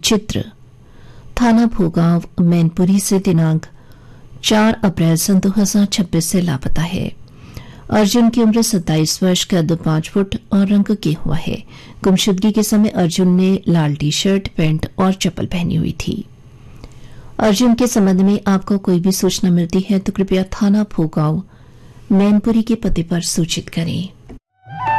चित्र थाना भोगांव मैनपुरी से दिनांक 4 अप्रैल सन 2026 से लापता है। अर्जुन की उम्र 27 वर्ष, कद 5 फुट और रंग के हुआ है। गुमशुदगी के समय अर्जुन ने लाल टी शर्ट, पैंट और चप्पल पहनी हुई थी। अर्जुन के संबंध में आपको कोई भी सूचना मिलती है तो कृपया थाना भोगांव मैनपुरी के पते पर सूचित करें।